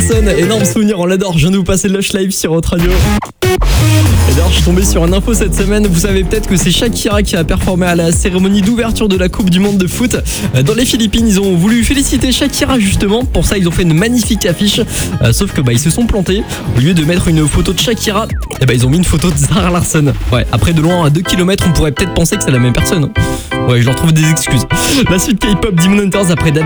Larson, énorme souvenir, on l'adore. Je viens de vous passer le Lush Live sur Hot Radio. Et d'ailleurs, je suis tombé sur une info cette semaine. Vous savez peut-être que c'est Shakira qui a performé à la cérémonie d'ouverture de la Coupe du Monde de foot dans les Philippines. Ils ont voulu féliciter Shakira justement. Pour ça, ils ont fait une magnifique affiche. Sauf que ils se sont plantés. Au lieu de mettre une photo de Shakira, ils ont mis une photo de Zara Larsson. Ouais, après de loin à 2 km, on pourrait peut-être penser que c'est la même personne. Ouais, je leur trouve des excuses. La suite K-pop Demon Hunters après